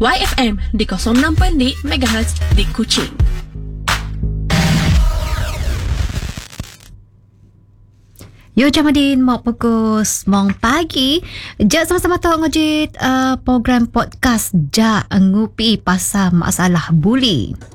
YFM di 06.6 MHz di Kuching. Yo Jamadin mau pukul 9 pagi. Jak sama-sama tahu ngejit program podcast Jak ngupi pasal masalah buli.